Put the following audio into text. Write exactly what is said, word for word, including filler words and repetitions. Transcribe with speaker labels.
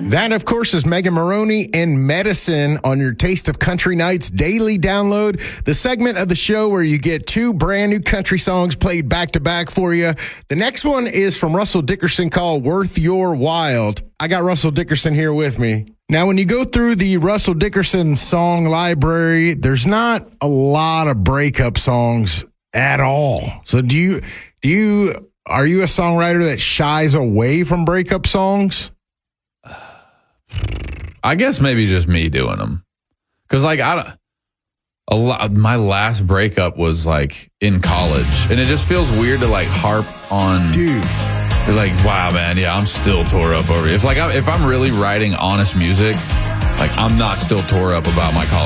Speaker 1: That, of course, is Megan Maroney and Medicine on your Taste of Country Nights daily download, the segment of the show where you get two brand new country songs played back to back for you. The next one is from Russell Dickerson called Worth Your While. I got Russell Dickerson here with me. Now, when you go through the Russell Dickerson song library, there's not a lot of breakup songs at all. So do you, do you, are you a songwriter that shies away from breakup songs?
Speaker 2: I guess maybe just me doing them. Because, like, I don't, a lot, my last breakup was, like, in college. And it just feels weird to, like, harp on.
Speaker 1: Dude.
Speaker 2: Like, wow, man, yeah, I'm still tore up over it. If, like, I, if I'm really writing honest music, like, I'm not still tore up about my college